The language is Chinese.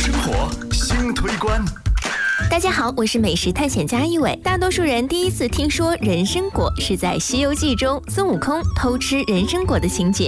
生活新推关。 大家好，我是美食探险家一伟。大多数人第一次听说人参果是在《西游记》中孙悟空偷吃人参果的情节。